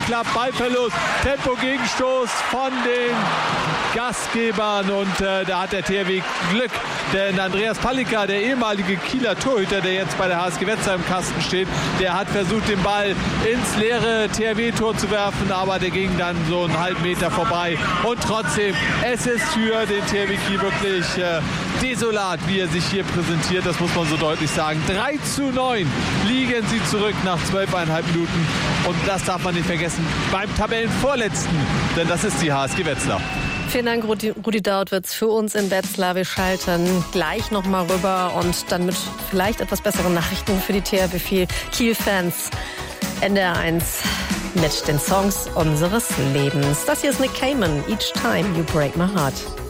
geklappt. Ballverlust, Tempo-Gegenstoß von den Gastgebern und da hat der THW Glück, denn Andreas Palika, der ehemalige Kieler Torhüter, der jetzt bei der HSG Wetzlar im Kasten steht, der hat versucht, den Ball ins leere THW-Tor zu werfen, aber der ging dann so einen halben Meter vorbei und trotzdem, es ist für den THW Kiel wirklich desolat, wie er sich hier präsentiert, das muss man so deutlich sagen. 3:9 liegen sie zurück nach 12,5 Minuten und das darf man nicht vergessen beim Tabellenvorletzten, denn das ist die HSG Wetzlar. Vielen Dank, Rudi Daudwitz, für uns in Wetzlar. Wir schalten gleich noch mal rüber und dann mit vielleicht etwas besseren Nachrichten für die THW Kiel-Fans. NDR 1 mit den Songs unseres Lebens. Das hier ist Nick Cayman, Each Time You Break My Heart.